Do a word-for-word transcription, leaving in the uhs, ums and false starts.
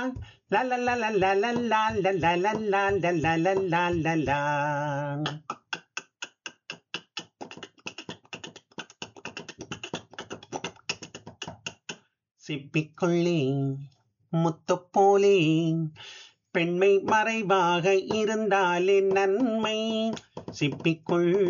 La la la la la la la la la la la la la la la la la. சிப்பிக்குள்ளே முத்துப்போலே பெண்மை மறைவாக இருந்தாலே நன்மை. சிப்பிக்குள்